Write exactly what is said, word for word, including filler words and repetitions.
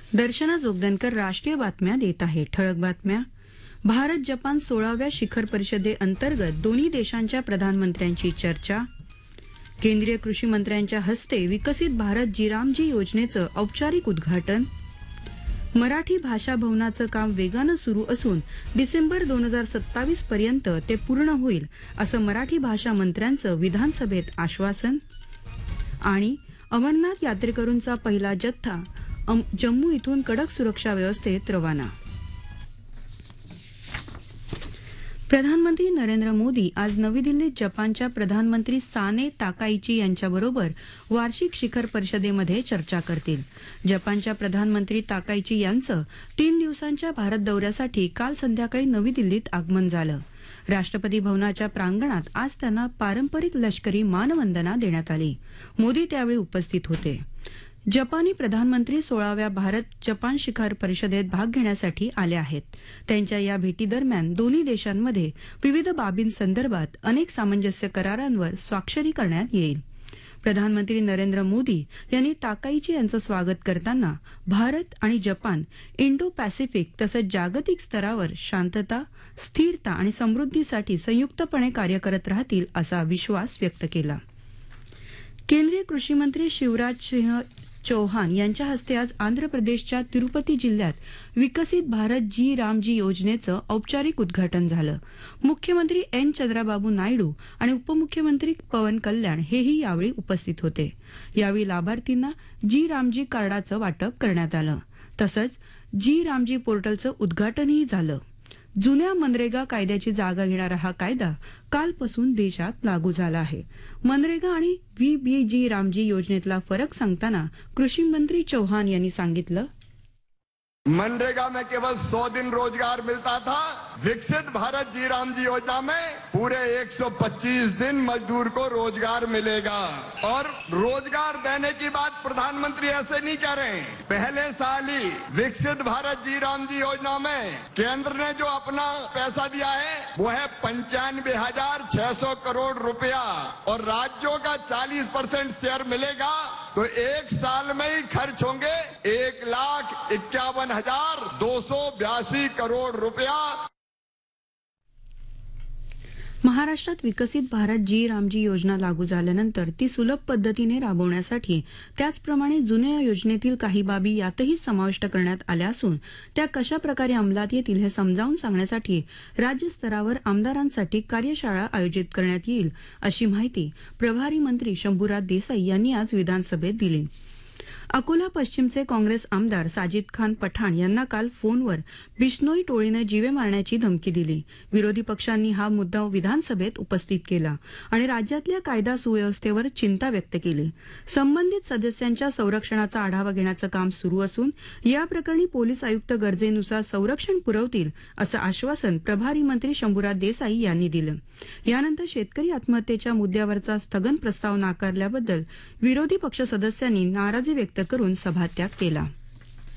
दर्शना जोगदनकर राष्ट्रीय बातम्या देत आहे. ठळक बातम्या. भारत जपान सोळाव्या शिखर परिषदेअंतर्गत दोन्ही देशांच्या प्रधानमंत्र्यांची चर्चा. केंद्रीय कृषी मंत्र्यांच्या हस्ते विकसित भारत जीरामजी योजनेचं औपचारिक उद्घाटन. मराठी भाषा भवनाचं काम वेगानं सुरू असून डिसेंबर दोन हजार सत्तावीस पर्यंत ते पूर्ण होईल असं मराठी भाषा मंत्र्यांचं विधानसभेत आश्वासन. आणि अमरनाथ यात्रेकरूंचा पहिला जत्था जम्मू इथून कडक सुरक्षा व्यवस्थेत रवाना. प्रधानमंत्री नरेंद्र मोदी आज नवी दिल्लीत जपानच्या प्रधानमंत्री साने ताकाइची यांच्याबरोबर वार्षिक शिखर परिषदेमध्ये चर्चा करतील. जपानच्या प्रधानमंत्री ताकाइची यांचं तीन दिवसांच्या भारत दौऱ्यासाठी काल संध्याकाळी नवी दिल्लीत आगमन झालं. राष्ट्रपती भवनाच्या प्रांगणात आज त्यांना पारंपरिक लष्करी मानवंदना देण्यात आली. मोदी त्यावेळी उपस्थित होते. जपानी प्रधानमंत्री सोळाव्या भारत जपान शिखर परिषदेत भाग घेण्यासाठी आले आहेत. त्यांच्या या भेटीदरम्यान दोन्ही देशांमध्ये विविध बाबींसंदर्भात अनेक सामंजस्य करारांवर स्वाक्षरी करण्यात येईल. प्रधानमंत्री नरेंद्र मोदी यांनी ताकाइची यांचं स्वागत करताना भारत आणि जपान इंडो पॅसिफिक तसंच जागतिक स्तरावर शांतता, स्थिरता आणि समृद्धीसाठी संयुक्तपणे कार्य करत राहतील असा विश्वास व्यक्त केला. केंद्रीय कृषी मंत्री शिवराज सिंह चौहान यांच्या हस्ते आज आंध्र प्रदेशच्या तिरुपती जिल्ह्यात विकसित भारत जी रामजी योजनेचं औपचारिक उद्घाटन झालं. मुख्यमंत्री एन चंद्राबाबू नायडू आणि उपमुख्यमंत्री पवन कल्याण हेही यावेळी उपस्थित होते. यावेळी लाभार्थींना जी रामजी कार्डाचं वाटप करण्यात आलं. तसंच जी रामजी पोर्टलचं उद्घाटनही झालं. जुन्या मनरेगा कायद्याची जागा घेणारा हा कायदा कालपासून देशात लागू झाला आहे. मनरेगा आणि व्ही बी जी रामजी योजनेतला फरक सांगताना कृषी मंत्री चौहान यांनी सांगितलं, मनरेगा में केवल सौ दिन रोजगार मिलता था. विकसित भारत जी रामजी योजना में पूरे एक सौ पच्चीस दिन मजदूर को रोजगार मिलेगा. और रोजगार देने की बात प्रधानमंत्री ऐसे नहीं कह रहे हैं. पहले साल ही विकसित भारत जी रामजी योजना में केंद्र ने जो अपना पैसा दिया है वो है पंचानवे हजार छह सौ करोड़ रुपया और राज्यों का चालीस परसेंट शेयर मिलेगा. तो एक साल में ही खर्च होंगे एक लाख इक्यावन हजार दो सौ बयासी करोड़ रुपया. महाराष्ट्रात विकसित भारत जी रामजी योजना लागू झाल्यानंतर ती सुलभ पद्धतीने राबवण्यासाठी त्याचप्रमाणे जुन्या योजनेतील काही बाबी यातही समाविष्ट करण्यात आल्या असून त्या कशा प्रकारे अंमलात येतील हे समजावून सांगण्यासाठी राज्यस्तरावर आमदारांसाठी कार्यशाळा आयोजित करण्यात येईल अशी माहिती प्रभारी मंत्री शंभूराज देसाई यांनी आज विधानसभेत दिली. अकोला पश्चिमचे काँग्रेस आमदार साजिद खान पठाण यांना काल फोनवर बिश्नोई टोळीनं जीवे मारण्याची धमकी दिली. विरोधी पक्षांनी हा मुद्दा विधानसभेत उपस्थित केला आणि राज्यातल्या कायदा सुव्यवस्थेवर चिंता व्यक्त केली. संबंधित सदस्यांच्या संरक्षणाचा आढावा घेण्याचं काम सुरू असून या प्रकरणी पोलीस आयुक्त गरजेनुसार संरक्षण पुरवतील असं आश्वासन प्रभारी मंत्री शंभूराज देसाई यांनी दिलं. यानंतर शेतकरी आत्महत्येच्या मुद्द्यावरचा स्थगन प्रस्ताव नाकारल्याबद्दल विरोधी पक्ष सदस्यांनी नाराजी व्यक्त करून सभात्याग केला.